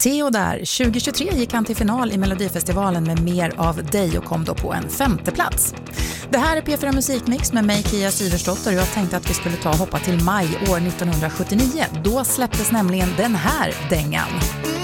Theo där, 2023 gick han till final i Melodifestivalen med Mer av dig och kom då på en 5:e plats. Det här är P4 Musikmix med mig, Kia Siversdotter, och jag tänkte att vi skulle ta och hoppa till maj år 1979. Då släpptes nämligen den här dängan.